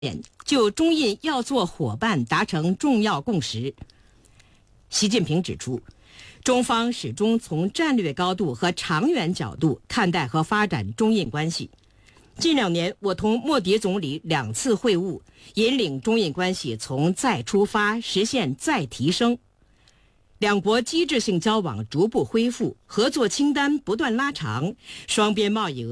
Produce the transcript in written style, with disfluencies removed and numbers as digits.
就中印要做伙伴达成重要共识。习近平指出，中方始终从战略高度和长远角度看待和发展中印关系。近2年，我同莫迪总理2次会晤，引领中印关系从再出发实现再提升。两国机制性交往逐步恢复，合作清单不断拉长，双边贸易额